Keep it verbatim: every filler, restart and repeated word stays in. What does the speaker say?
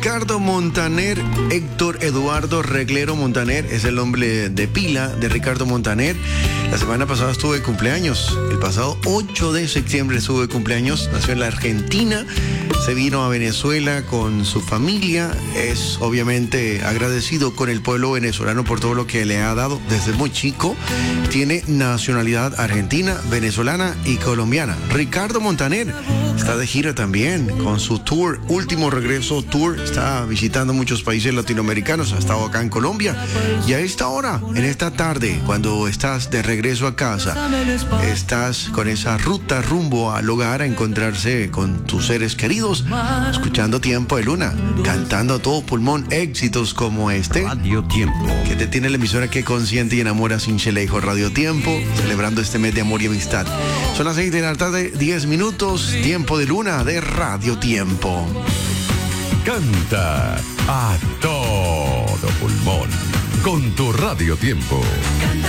Ricardo Montaner, Héctor Eduardo Reglero Montaner, es el nombre de pila de Ricardo Montaner. La semana pasada estuvo de cumpleaños, el pasado ocho de septiembre estuvo de cumpleaños, nació en la Argentina, se vino a Venezuela con su familia, es obviamente agradecido con el pueblo venezolano por todo lo que le ha dado desde muy chico, tiene nacionalidad argentina, venezolana y colombiana. Ricardo Montaner está de gira también con su tour, último regreso tour, está visitando muchos países latinoamericanos, ha estado acá en Colombia y a esta hora, en esta tarde, cuando estás de regreso a casa, estás con esa ruta rumbo al hogar a encontrarse con tus seres queridos, escuchando Tiempo de Luna, cantando a todo pulmón éxitos como este, Radio Tiempo, que te tiene la emisora que consiente y enamora sin chelejo, Radio Tiempo, celebrando este mes de amor y amistad. Son las seis de la tarde, diez minutos, Tiempo de Luna de Radio Tiempo. Canta a todo pulmón con tu Radio Tiempo. Canta